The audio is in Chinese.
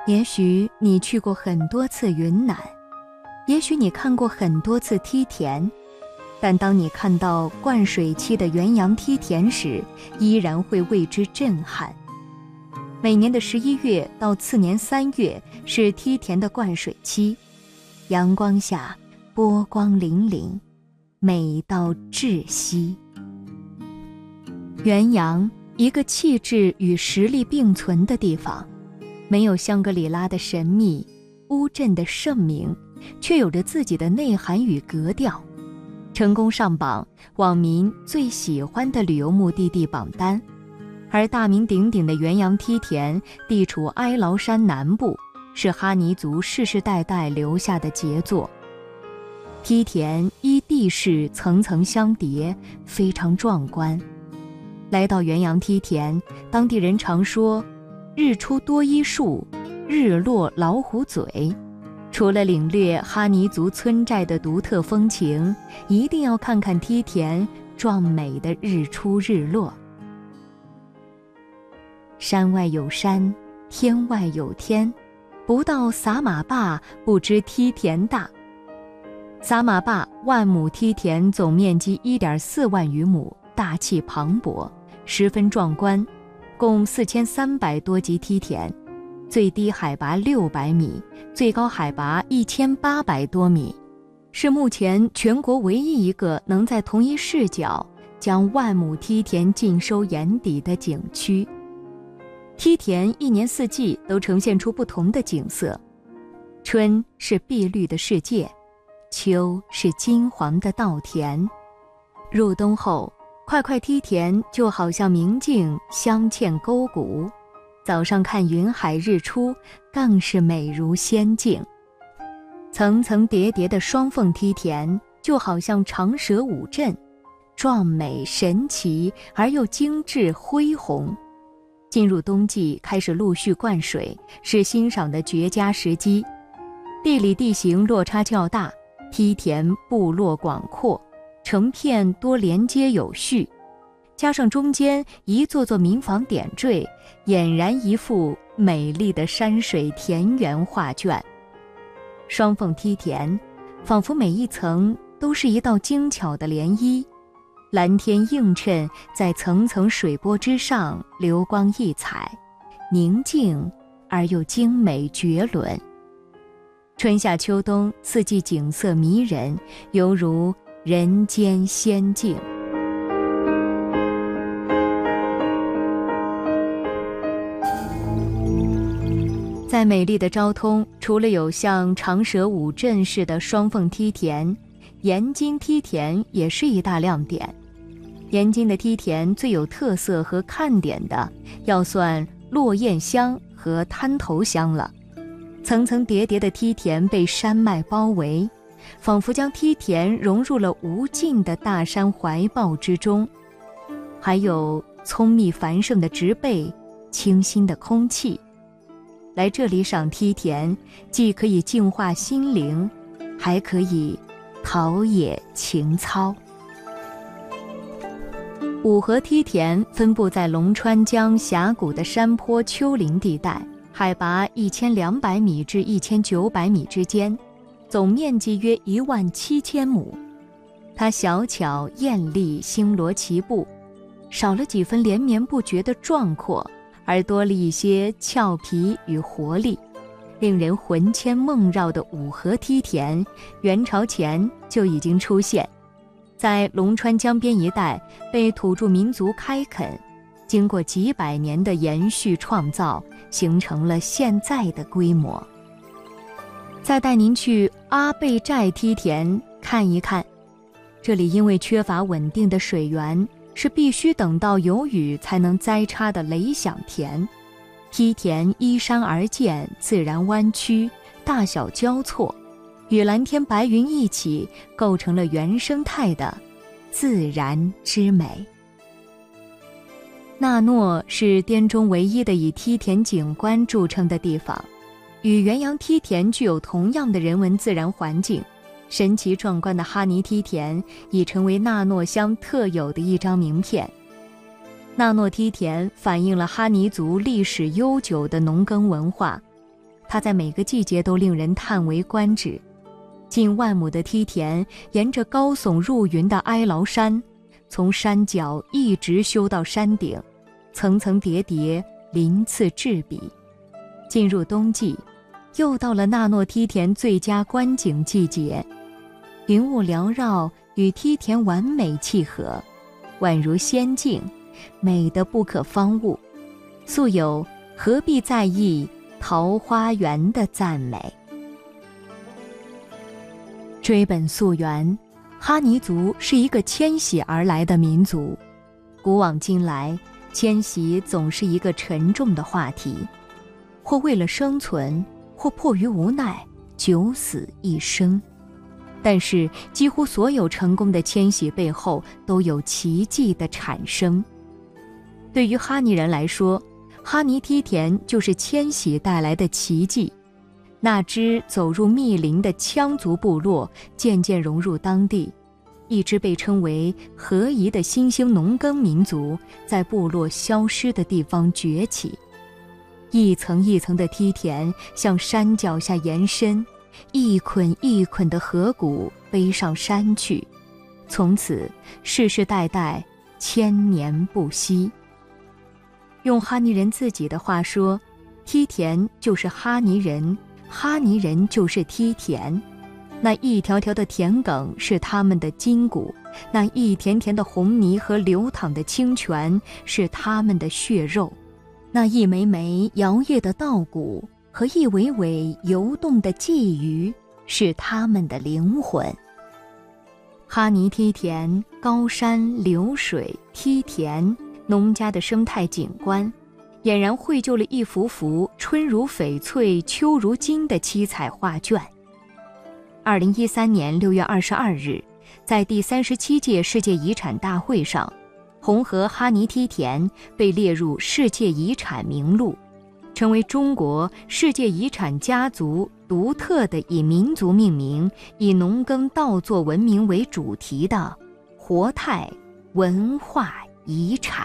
也许你去过很多次云南，也许你看过很多次梯田，但当你看到灌水期的元阳梯田时，依然会为之震撼。每年的11月到次年3月是梯田的灌水期，阳光下波光粼粼，美到窒息。元阳，一个气质与实力并存的地方，没有香格里拉的神秘，乌镇的盛名，却有着自己的内涵与格调，成功上榜网民最喜欢的旅游目的地榜单。而大名鼎鼎的元阳梯田地处哀牢山南部，是哈尼族世世代代留下的杰作。梯田依地势层层相叠，非常壮观。来到元阳梯田，当地人常说日出多衣树，日落老虎嘴。除了领略哈尼族村寨的独特风情，一定要看看梯田壮美的日出日落。山外有山，天外有天，不到撒马坝不知梯田大。撒马坝万亩梯田总面积 1.4万余亩，大气磅礴，十分壮观，共4300多级梯田，最低海拔600米，最高海拔1800多米，是目前全国唯一一个能在同一视角将万亩梯田尽收眼底的景区。梯田一年四季都呈现出不同的景色，春是碧绿的世界，秋是金黄的稻田。入冬后，块块梯田就好像明镜镶嵌沟谷，早上看云海日出更是美如仙境。层层叠叠的双凤梯田就好像长蛇五阵，壮美神奇而又精致恢宏。进入冬季开始陆续灌水，是欣赏的绝佳时机。地理地形落差较大，梯田部落广阔，成片多连接有序，加上中间一座座民房点缀，俨然一幅美丽的山水田园画卷。双凤梯田仿佛每一层都是一道精巧的涟漪，蓝天映衬在层层水波之上，流光溢彩，宁静而又精美绝伦。春夏秋冬四季景色迷人，犹如人间仙境。在美丽的昭通，除了有像长蛇五阵似的双凤梯田，盐津梯田也是一大亮点。盐津的梯田最有特色和看点的，要算落雁乡和滩头乡了。层层叠叠的梯田被山脉包围，仿佛将梯田融入了无尽的大山怀抱之中。还有葱密繁盛的植被，清新的空气。来这里赏梯田，既可以净化心灵，还可以陶冶情操。五河梯田分布在龙川江峡谷的山坡丘陵地带，海拔1200米至1900米之间，总面积约17000亩。它小巧艳丽，星罗棋布，少了几分连绵不绝的壮阔，而多了一些俏皮与活力。令人魂牵梦绕的五河梯田，元朝前就已经出现，在龙川江边一带被土著民族开垦，经过几百年的延续创造，形成了现在的规模。再带您去阿贝寨梯田看一看，这里因为缺乏稳定的水源，是必须等到有雨才能栽插的雷响田。梯田依山而建，自然弯曲，大小交错，与蓝天白云一起，构成了原生态的自然之美。纳诺是滇中唯一的以梯田景观著称的地方，与元阳梯田具有同样的人文自然环境。神奇壮观的哈尼梯田已成为纳诺乡特有的一张名片。纳诺梯田反映了哈尼族历史悠久的农耕文化， 它在每个季节都令人叹为观止。近万亩的梯田，沿着高耸入云的哀牢山，从山脚一直修到山顶，层层叠叠，鳞次栉比。进入冬季，又到了纳诺梯田最佳观景季节，云雾缭绕，与梯田完美契合，宛如仙境，美得不可方物。素有何必在意桃花源的赞美。追本溯源，哈尼族是一个迁徙而来的民族。古往今来，迁徙总是一个沉重的话题，或为了生存，或迫于无奈，九死一生。但是几乎所有成功的迁徙背后都有奇迹的产生。对于哈尼人来说，哈尼梯田就是迁徙带来的奇迹。那支走入密林的羌族部落渐渐融入当地，一支被称为合宜的新兴农耕民族在部落消失的地方崛起。一层一层的梯田向山脚下延伸，一捆一捆的河谷背上山去，从此世世代代千年不息。用哈尼人自己的话说，梯田就是哈尼人，哈尼人就是梯田。那一条条的田埂是他们的筋骨，那一田田的红泥和流淌的清泉是他们的血肉，那一枚枚摇曳的稻谷和一尾尾游动的鲫鱼是他们的灵魂。哈尼梯田，高山流水梯田，农家的生态景观，俨然绘就了一幅幅春如翡翠秋如金的七彩画卷。2013年6月22日，在第37届世界遗产大会上，红河哈尼梯田被列入世界遗产名录，成为中国世界遗产家族独特的以民族命名、以农耕稻作文明为主题的活态文化遗产。